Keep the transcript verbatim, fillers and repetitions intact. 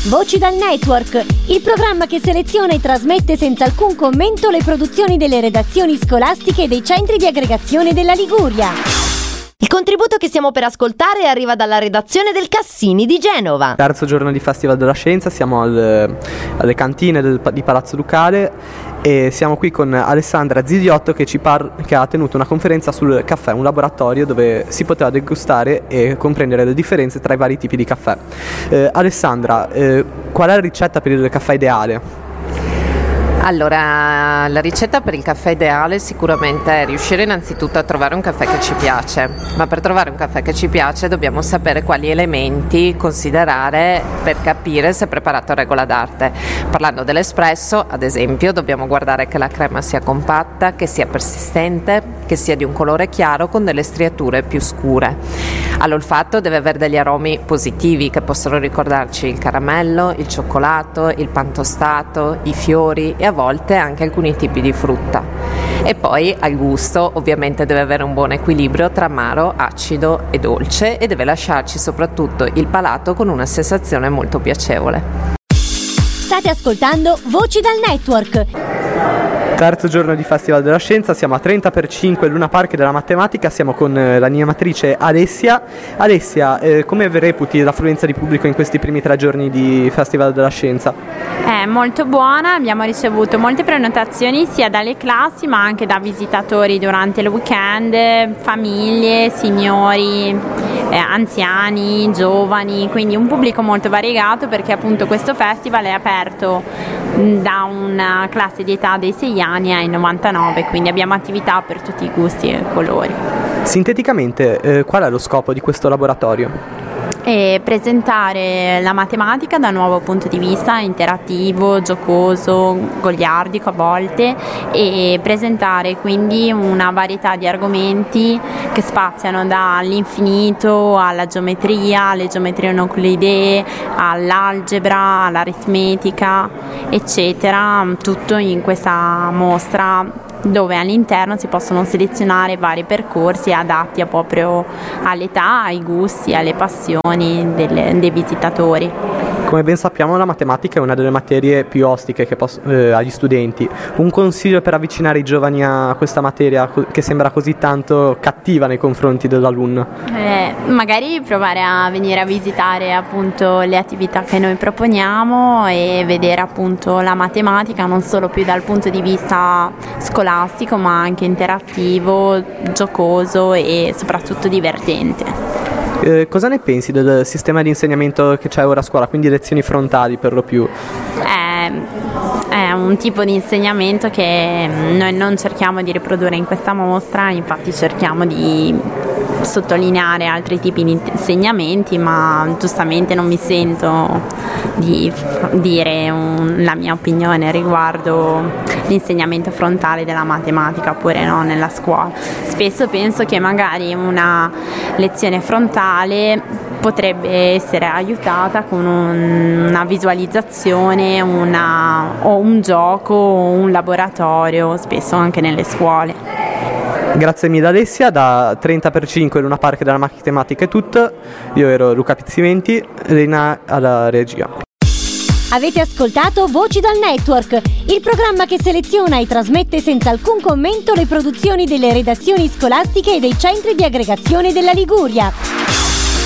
Voci dal Network, il programma che seleziona e trasmette senza alcun commento le produzioni delle redazioni scolastiche e dei centri di aggregazione della Liguria. Il contributo che stiamo per ascoltare arriva dalla redazione del Cassini di Genova. Terzo giorno di Festival della Scienza, siamo al, alle cantine del, di Palazzo Ducale e siamo qui con Alessandra Zidiotto che, ci par- che ha tenuto una conferenza sul caffè, un laboratorio dove si poteva degustare e comprendere le differenze tra i vari tipi di caffè. Eh, Alessandra, eh, qual è la ricetta per il caffè ideale? Allora, la ricetta per il caffè ideale sicuramente è riuscire innanzitutto a trovare un caffè che ci piace, ma per trovare un caffè che ci piace dobbiamo sapere quali elementi considerare per capire se è preparato a regola d'arte. Parlando dell'espresso, ad esempio, dobbiamo guardare che la crema sia compatta, che sia persistente, che sia di un colore chiaro con delle striature più scure. All'olfatto deve avere degli aromi positivi che possono ricordarci il caramello, il cioccolato, il pan tostato, i fiori e a volte anche alcuni tipi di frutta. E poi al gusto ovviamente deve avere un buon equilibrio tra amaro, acido e dolce e deve lasciarci soprattutto il palato con una sensazione molto piacevole. State ascoltando Voci dal Network. Terzo giorno di Festival della Scienza, siamo a trenta per cinque Luna Park della matematica, siamo con eh, l'animatrice Alessia. Alessia, eh, come reputi l'affluenza di pubblico in questi primi tre giorni di Festival della Scienza? È molto buona, abbiamo ricevuto molte prenotazioni sia dalle classi ma anche da visitatori durante il weekend, famiglie, signori, eh, anziani, giovani, quindi un pubblico molto variegato perché appunto questo festival è aperto da una classe di età dei sei anni ai novantanove, quindi abbiamo attività per tutti i gusti e colori. Sinteticamente, eh, qual è lo scopo di questo laboratorio? E presentare la matematica da un nuovo punto di vista interattivo, giocoso, goliardico a volte e presentare quindi una varietà di argomenti che spaziano dall'infinito alla geometria, alle geometrie non euclidee, all'algebra, all'aritmetica, eccetera, tutto in questa mostra dove all'interno si possono selezionare vari percorsi adatti a proprio all'età, ai gusti, alle passioni delle, dei visitatori. Come ben sappiamo la matematica è una delle materie più ostiche che poss- eh, agli studenti. Un consiglio per avvicinare i giovani a questa materia co- che sembra così tanto cattiva nei confronti dell'alunno? Eh, magari provare a venire a visitare appunto le attività che noi proponiamo e vedere appunto la matematica non solo più dal punto di vista scolastico ma anche interattivo, giocoso e soprattutto divertente. Eh, cosa ne pensi del sistema di insegnamento che c'è ora a scuola, quindi lezioni frontali per lo più? È, è un tipo di insegnamento che noi non cerchiamo di riprodurre in questa mostra, infatti cerchiamo di sottolineare altri tipi di insegnamenti, ma giustamente non mi sento di dire un, la mia opinione riguardo l'insegnamento frontale della matematica oppure no nella scuola. Spesso penso che magari una lezione frontale potrebbe essere aiutata con un, una visualizzazione, una, o un gioco o un laboratorio, spesso anche nelle scuole. Grazie mille Alessia, da trenta per cinque Luna Park della matematica è tutto. Io ero Luca Pizzimenti, Elena alla regia. Avete ascoltato Voci dal Network, il programma che seleziona e trasmette senza alcun commento le produzioni delle redazioni scolastiche e dei centri di aggregazione della Liguria.